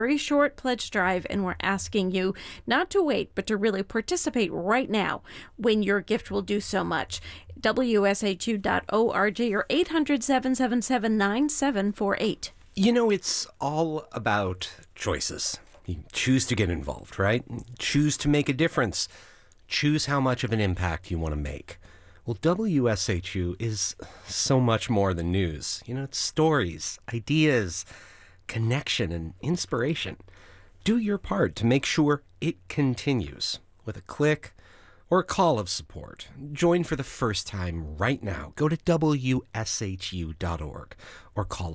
very short pledge drive, and we're asking you not to wait, but to really participate right now when your gift will do so much. WSHU.org or 800-777-9748. You know, it's all about choices. You choose to get involved, right? Choose to make a difference. Choose how much of an impact you want to make. Well, WSHU is so much more than news. You know, it's stories, ideas, connection, and inspiration. Do your part to make sure it continues with a click or a call of support. Join for the first time right now. Go to WSHU.org or call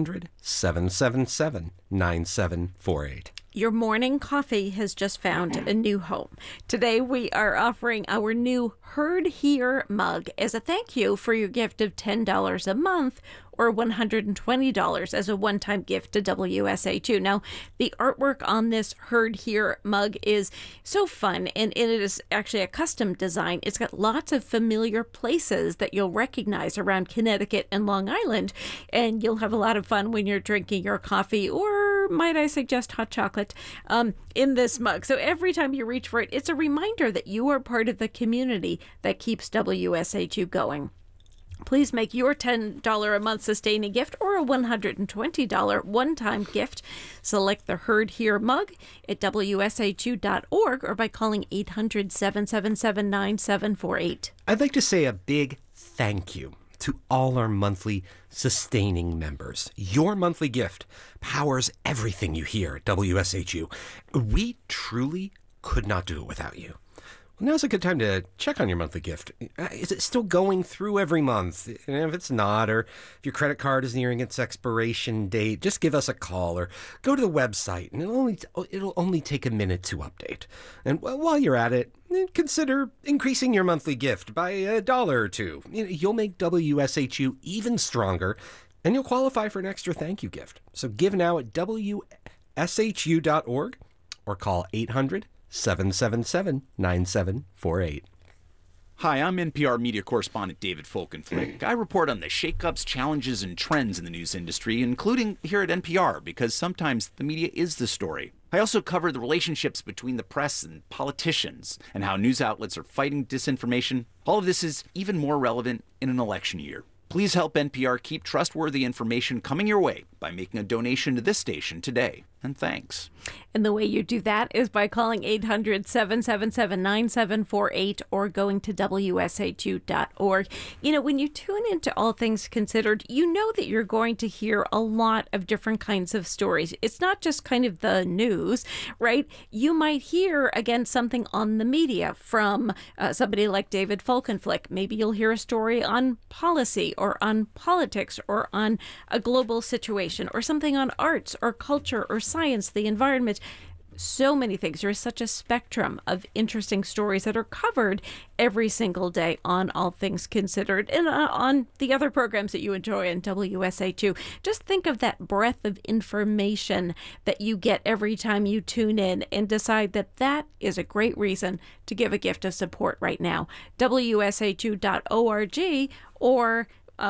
800-777-9748. Your morning coffee has just found a new home. Today we are offering our new Heard Here mug as a thank you for your gift of $10 a month or $120 as a one-time gift to WSHU. Now, the artwork on this Heard Here mug is so fun, and it is actually a custom design. It's got lots of familiar places that you'll recognize around Connecticut and Long Island, and you'll have a lot of fun when you're drinking your coffee or, might I suggest, hot chocolate in this mug. So every time you reach for it, it's a reminder that you are part of the community that keeps WSHU going. Please make your $10 a month sustaining gift or a $120 one-time gift. Select the Heard Here mug at WSHU.org or by calling 800-777-9748. I'd like to say a big thank you to all our monthly sustaining members. Your monthly gift powers everything you hear at WSHU. We truly could not do it without you. Now's a good time to check on your monthly gift. Is it still going through every month? And if it's not, or if your credit card is nearing its expiration date, just give us a call or go to the website, and it'll only take a minute to update. And while you're at it, consider increasing your monthly gift by $1 or $2. You'll make WSHU even stronger, and you'll qualify for an extra thank you gift. So give now at WSHU.org or call 800-777-9748. Hi, I'm NPR media correspondent David Folkenflik. I report on the shakeups, challenges, and trends in the news industry, including here at NPR, because sometimes the media is the story. I also cover the relationships between the press and politicians and how news outlets are fighting disinformation. All of this is even more relevant in an election year. Please help NPR keep trustworthy information coming your way by making a donation to this station today. And thanks. And the way you do that is by calling 800-777-9748 or going to WSHU.org. You know, when you tune into All Things Considered, you know that you're going to hear a lot of different kinds of stories. It's not just kind of the news, right? You might hear, again, something on the media from somebody like David Folkenflik. Maybe you'll hear a story on policy or on politics or on a global situation or something on arts or culture or science, the environment. So many things. There is such a spectrum of interesting stories that are covered every single day on All Things Considered and on the other programs that you enjoy in WSHU. Just think of that breadth of information that you get every time you tune in and decide that that is a great reason to give a gift of support right now. WSHU.org or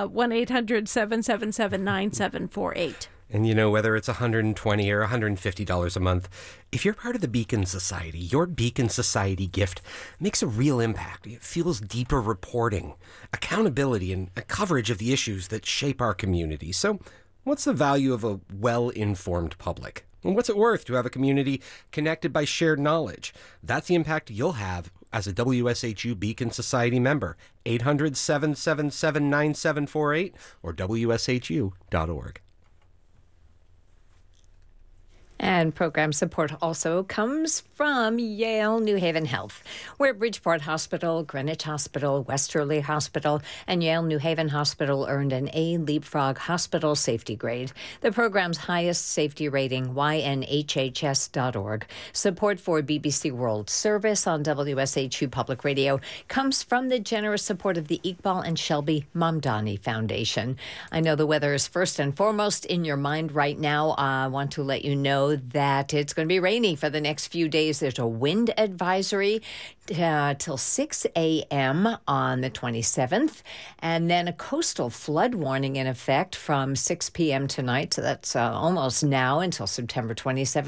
1-800-777-9748. And you know, whether it's $120 or $150 a month, if you're part of the Beacon Society, your Beacon Society gift makes a real impact. It fuels deeper reporting, accountability, and a coverage of the issues that shape our community. So what's the value of a well-informed public? And what's it worth to have a community connected by shared knowledge? That's the impact you'll have as a WSHU Beacon Society member. 800-777-9748 or WSHU.org. And program support also comes from Yale New Haven Health, where Bridgeport Hospital, Greenwich Hospital, Westerly Hospital, and Yale New Haven Hospital earned an A Leapfrog Hospital Safety Grade, the program's highest safety rating, ynhhs.org. Support for BBC World Service on WSHU Public Radio comes from the generous support of the Iqbal and Shelby Mamdani Foundation. I know the weather is first and foremost in your mind right now. I want to let you know that it's going to be rainy for the next few days. There's a wind advisory till 6 a.m. on the 27th, and then a coastal flood warning in effect from 6 p.m. tonight. So that's almost now until September 27th.